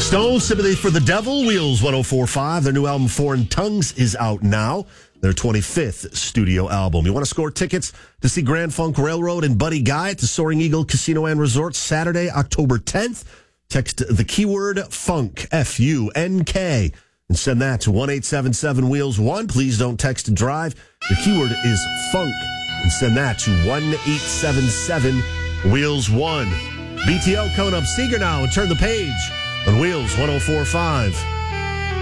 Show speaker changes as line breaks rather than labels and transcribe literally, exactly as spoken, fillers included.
Stone, Sympathy for the Devil, Wheels one oh four point five. Their new album, Foreign Tongues, is out now. Their twenty-fifth studio album. You want to score tickets to see Grand Funk Railroad and Buddy Guy at the Soaring Eagle Casino and Resort Saturday, October tenth. Text the keyword FUNK, F U N K, and send that to one eight seven seven Wheels one. Please don't text and drive. The keyword is FUNK, and send that to one eight seven seven Wheels one. B T O coming up. Seeger now and turn the page on Wheels one oh four point five.